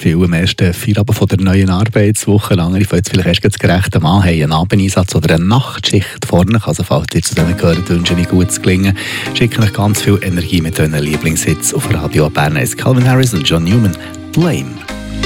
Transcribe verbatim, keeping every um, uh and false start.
viele am ersten Feierabend von der neuen Arbeitswoche. Andere fangen jetzt vielleicht erst ganz gerecht am an, haben einen Abendeinsatz oder eine Nachtschicht vorne. Also falls ihr zu denen gehört, wünsche ich gut zu gelingen. Schicken euch ganz viel Energie mit euren Lieblingshits auf Radio Bern. Calvin Harris und John Newman. Blame.